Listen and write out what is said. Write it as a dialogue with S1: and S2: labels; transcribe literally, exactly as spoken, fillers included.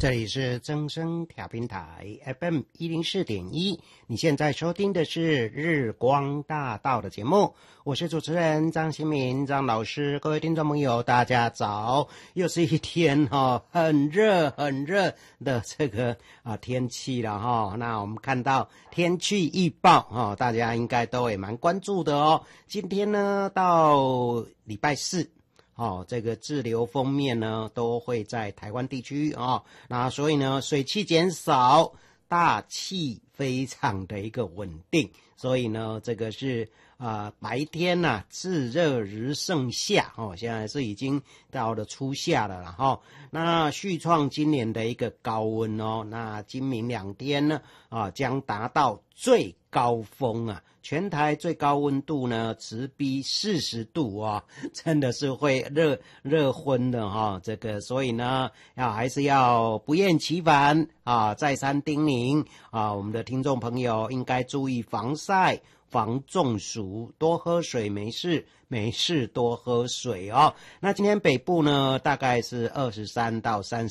S1: 这里是增声调频台 F M 一零四点一，你现在收听的是日光大道的节目，我是主持人张新民张老师。各位听众朋友大家早，又是一天哦，很热很热的这个啊天气了哈。那我们看到天气预报哦，大家应该都也蛮关注的哦。今天呢到礼拜四哦，这个滞留锋面呢都会在台湾地区哦，那所以呢水汽减少，大气非常的一个稳定，所以呢这个是啊、呃、白天呐、啊、炙热如盛夏哦，现在是已经到了初夏了啦哈、哦，那续创今年的一个高温哦，那今明两天呢啊将达到最高峰啊。全台最高温度呢直逼四十度啊、哦，真的是会热热昏的哈、哦。这个所以呢，要还是要不厌其烦啊，再三叮咛啊，我们的听众朋友应该注意防晒、防中暑，多喝水没事，没事多喝水哦。那今天北部呢，大概是二十三到三十。